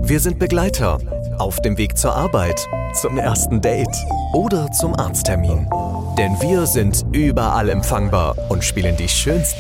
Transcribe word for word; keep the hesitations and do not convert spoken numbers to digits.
Wir sind Begleiter auf dem Weg zur Arbeit, zum ersten Date oder zum Arzttermin. Denn wir sind überall empfangbar und spielen die schönsten